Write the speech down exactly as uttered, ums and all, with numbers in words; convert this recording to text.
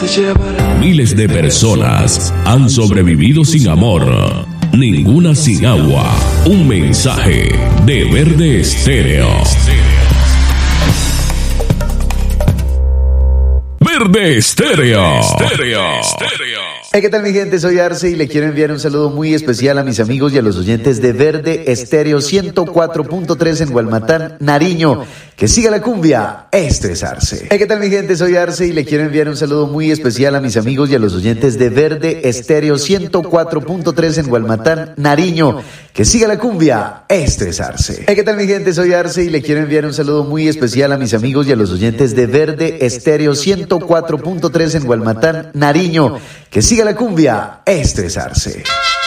Miles de personas han sobrevivido sin amor, ninguna sin agua. Un mensaje de Verde Estéreo. Verde Estéreo. Hey, ¿qué tal mi gente? Soy Arce y le quiero enviar un saludo muy especial a mis amigos y a los oyentes de Verde Estéreo ciento cuatro punto tres en Gualmatán, Nariño. Que siga la cumbia, esto es Arce. Hey, ¿qué tal mi gente? Soy Arce y le quiero enviar un saludo muy especial a mis amigos y a los oyentes de Verde Estéreo ciento cuatro punto tres en Gualmatán, Nariño. Que siga la cumbia, esto es Arce. Hey, ¿qué tal mi gente? Soy Arce y le quiero enviar un saludo muy especial a mis amigos y a los oyentes de Verde Estéreo ciento cuatro punto tres en Gualmatán, Nariño. Que siga la cumbia, esto es Arce.